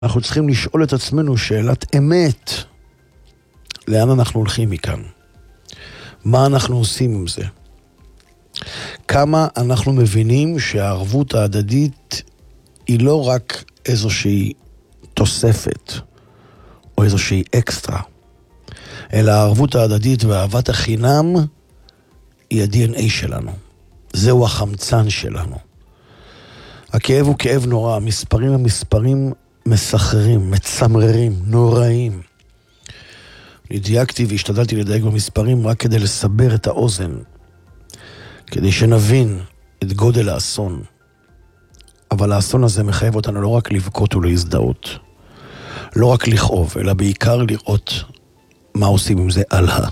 אנחנו צריכים לשאול את עצמנו שאלת אמת. לאן אנחנו הולכים מכאן? מה אנחנו עושים עם זה? כמה אנחנו מבינים שהערבות ההדדית היא לא רק איזושהי תוספת או איזושהי אקסטרה, אלא הערבות ההדדית ואהבת החינם היא ה-DNA שלנו. זהו החמצן שלנו. הכאב הוא כאב נורא, המספרים הם מספרים מסחררים, מצמררים, נוראים. אני דייקתי והשתדלתי לדייק במספרים רק כדי לסבר את האוזן, כדי שנבין את גודל האסון. אבל האסון הזה מחייב אותנו לא רק לבכות ולהזדהות, לא רק לכאוב, אלא בעיקר לראות מה עושים עם זה הלאה.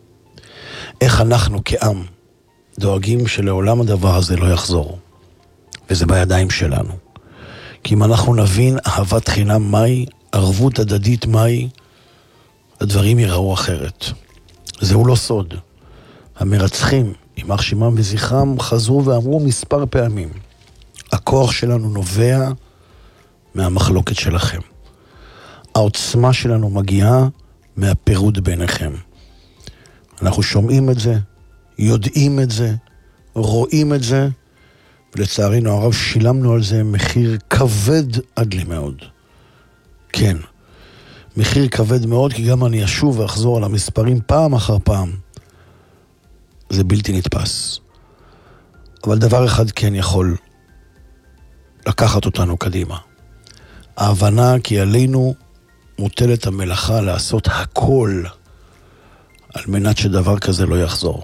איך אנחנו כעם דואגים שלעולם הדבר הזה לא יחזור. וזה בידיים שלנו. כי אם אנחנו נבין אהבת חינם מהי, ערבות הדדית מהי, הדברים ייראו אחרת. זהו לא סוד. המרצחים, יימח שמם וזכרם, חזרו ואמרו מספר פעמים, הכוח שלנו נובע מהמחלוקת שלכם. העוצמה שלנו מגיעה מהפירוד ביניכם. אנחנו שומעים את זה, יודעים את זה, רואים את זה, ולצערנו הרב שילמנו על זה מחיר כבד עד לי מאוד. כן, מחיר כבד מאוד, כי גם אני אשוב ואחזור על המספרים פעם אחר פעם. זה בלתי נתפס. אבל דבר אחד כן יכול לקחת אותנו קדימה. ההבנה כי עלינו מוטלת המלאכה לעשות הכל על מנת שדבר כזה לא יחזור.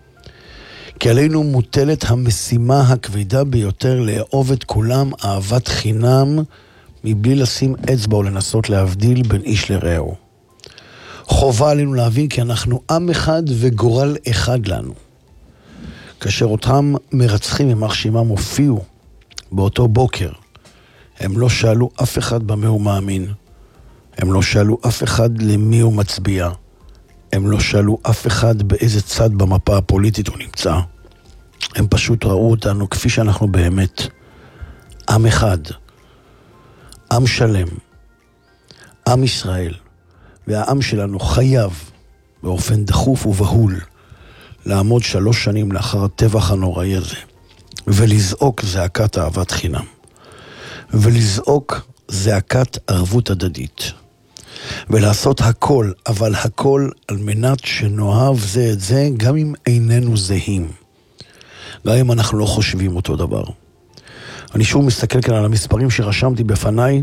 כי עלינו מוטלת המשימה הכבדה ביותר לאהוב את כולם אהבת חינם מבלי לשים אצבע או לנסות להבדיל בין איש לרעהו. חובה עלינו להבין כי אנחנו עם אחד וגורל אחד לנו. כאשר אותם מרצחים יימח שמם הופיעו באותו בוקר, הם לא שאלו אף אחד במה הוא מאמין. הם לא שאלו אף אחד למי הוא מצביע. הם לא שאלו אף אחד באיזה צד במפה הפוליטית הוא נמצא. הם פשוט ראו אותנו כפי שאנחנו באמת. עם אחד. עם שלם. עם ישראל. והעם שלנו חייב, באופן דחוף ובהול, לעמוד 3 שנים לאחר הטבח הנוראי הזה, ולזעוק זעקת אהבת חינם. ולזעוק זעקת ערבות הדדית. ולעשות הכל, אבל הכל על מנת שנאהב זה את זה, גם אם איננו זהים. גם אם אנחנו לא חושבים אותו דבר. אני שוב מסתכל כאן על המספרים שרשמתי בפניי,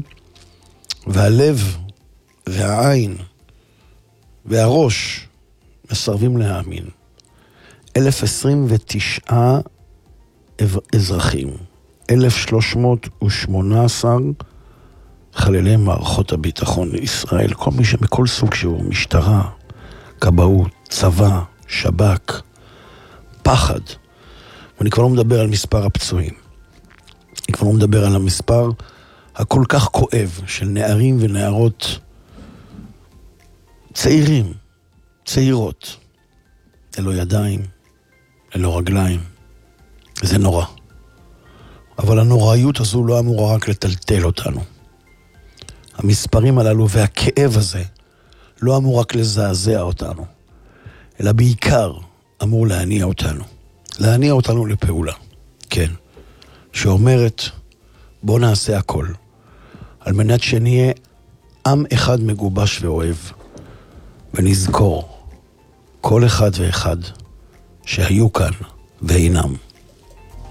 והלב והעין והראש מסרבים להאמין. 1,029 אזרחים, 1,318 חללי מערכות הביטחון לישראל, כל מי שמכל סוג שהוא, משטרה, כבאות, צבא, שב"כ, פחד. ואני כבר לא מדבר על מספר הפצועים. אני כבר לא מדבר על המספר הכל כך כואב של נערים ונערות צעירים, צעירות, ללא ידיים, ללא רגליים. זה נורא. אבל הנוראיות הזו לא אמורה רק לטלטל אותנו. המספרים הללו והכאב הזה לא אמור רק לזעזע אותנו, אלא בעיקר אמור להניע אותנו. להניע אותנו לפעולה. כן. שאומרת, בוא נעשה הכל, על מנת שנהיה עם אחד מגובש ואוהב, ונזכור כל אחד ואחד שהיו כאן ואינם.